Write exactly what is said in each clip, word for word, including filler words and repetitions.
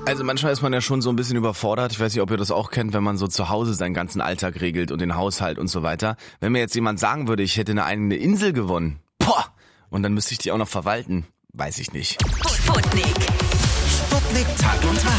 Also manchmal ist man ja schon so ein bisschen überfordert. Ich weiß nicht, ob ihr das auch kennt, wenn man so zu Hause seinen ganzen Alltag regelt und den Haushalt und so weiter. Wenn mir jetzt jemand sagen würde, ich hätte eine eigene Insel gewonnen, boah, und dann müsste ich die auch noch verwalten, weiß ich nicht. Sputnik. Sputnik Tag und Tag.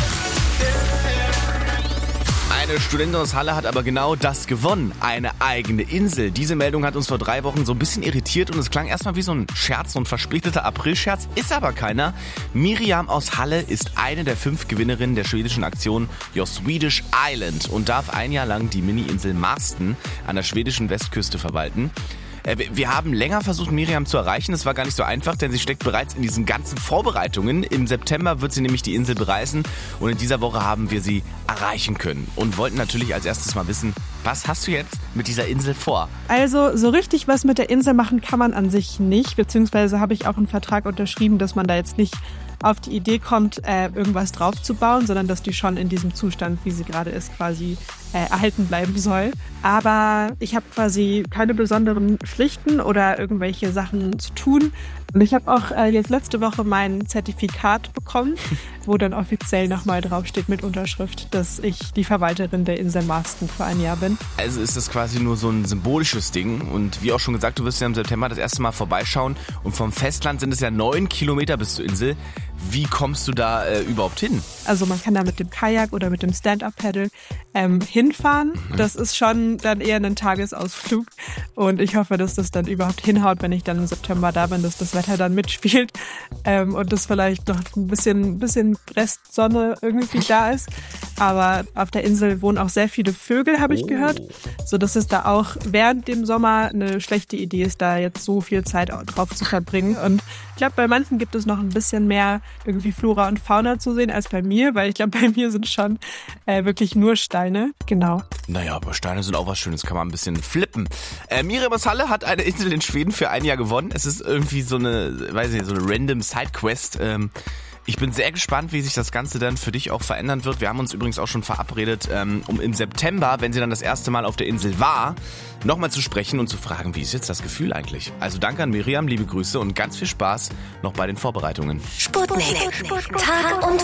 Eine Studentin aus Halle hat aber genau das gewonnen, eine eigene Insel. Diese Meldung hat uns vor drei Wochen so ein bisschen irritiert und es klang erstmal wie so ein Scherz, so ein verspäteter Aprilscherz, ist aber keiner. Miriam aus Halle ist eine der fünf Gewinnerinnen der schwedischen Aktion Your Swedish Island und darf ein Jahr lang die Mini-Insel Marsten an der schwedischen Westküste verwalten. Wir haben länger versucht, Miriam zu erreichen. Das war gar nicht so einfach, denn sie steckt bereits in diesen ganzen Vorbereitungen. Im September wird sie nämlich die Insel bereisen und in dieser Woche haben wir sie erreichen können und wollten natürlich als erstes mal wissen, was hast du jetzt mit dieser Insel vor? Also so richtig was mit der Insel machen kann man an sich nicht, beziehungsweise habe ich auch einen Vertrag unterschrieben, dass man da jetzt nicht auf die Idee kommt, äh, irgendwas draufzubauen, sondern dass die schon in diesem Zustand, wie sie gerade ist, quasi äh, erhalten bleiben soll. Aber ich habe quasi keine besonderen Pflichten oder irgendwelche Sachen zu tun. Und ich habe auch äh, jetzt letzte Woche mein Zertifikat bekommen, wo dann offiziell nochmal draufsteht mit Unterschrift, dass ich die Verwalterin der Insel Marsten für ein Jahr bin. Also ist das quasi nur so ein symbolisches Ding und wie auch schon gesagt, du wirst ja im September das erste Mal vorbeischauen und vom Festland sind es ja neun Kilometer bis zur Insel. Wie kommst du da äh, überhaupt hin? Also man kann da mit dem Kajak oder mit dem Stand-Up-Paddle ähm, hinfahren. Das ist schon dann eher ein Tagesausflug und ich hoffe, dass das dann überhaupt hinhaut, wenn ich dann im September da bin, dass das Wetter dann mitspielt ähm, und dass vielleicht noch ein bisschen, bisschen Restsonne irgendwie da ist. Aber auf der Insel wohnen auch sehr viele Vögel, habe ich oh. gehört, so dass es da auch während dem Sommer eine schlechte Idee ist, da jetzt so viel Zeit drauf zu verbringen. Und ich glaube, bei manchen gibt es noch ein bisschen mehr irgendwie Flora und Fauna zu sehen als bei mir, weil ich glaube, bei mir sind schon äh, wirklich nur Steine. Genau. Naja, aber Steine sind auch was Schönes, kann man ein bisschen flippen. Äh, Miriam aus Halle hat eine Insel in Schweden für ein Jahr gewonnen. Es ist irgendwie so eine, weiß ich nicht, so eine random Sidequest. Ähm, Ich bin sehr gespannt, wie sich das Ganze dann für dich auch verändern wird. Wir haben uns übrigens auch schon verabredet, um im September, wenn sie dann das erste Mal auf der Insel war, nochmal zu sprechen und zu fragen, wie ist jetzt das Gefühl eigentlich? Also danke an Miriam, liebe Grüße und ganz viel Spaß noch bei den Vorbereitungen. Sputnik. Tag und